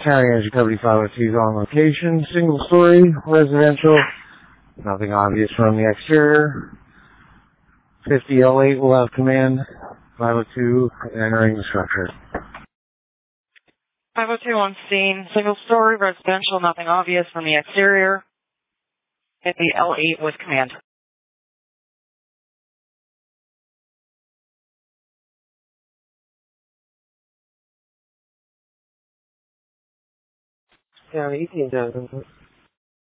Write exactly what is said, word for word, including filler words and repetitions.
County Energy Company five oh two is on location. Single story, residential. Nothing obvious from the exterior. fifty L eight will have command. five oh two entering the structure. five oh two on scene. Single story, residential, nothing obvious from the exterior. fifty L eight with command. County eighteen thousand.